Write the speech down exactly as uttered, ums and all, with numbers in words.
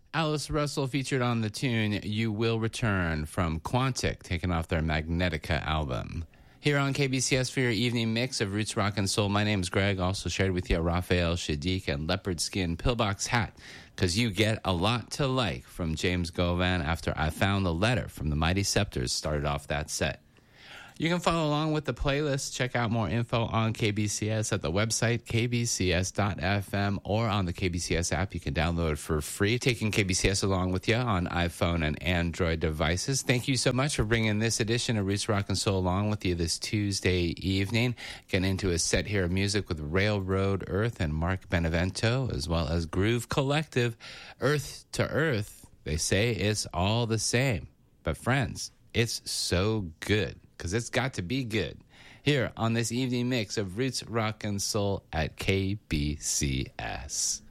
Alice Russell featured on the tune You Will Return from Quantic, taken off their Magnetica album. Here on K B C S for your evening mix of roots, rock, and soul, my name is Greg. Also shared with you Raphael Shadiq and Leopard Skin Pillbox Hat, because you get a lot to like from James Govan after I Found the Letter from the Mighty Scepters started off that set. You can follow along with the playlist. Check out more info on K B C S at the website k b c s dot f m or on the K B C S app. You can download it for free, taking K B C S along with you on iPhone and Android devices. Thank you so much for bringing this edition of Roots Rock and Soul along with you this Tuesday evening. Getting into a set here of music with Railroad Earth and Mark Benevento, as well as Groove Collective. Earth to Earth, they say it's all the same. But friends, it's so good, because it's got to be good, here on this evening mix of Roots, Rock, and Soul at K B C S.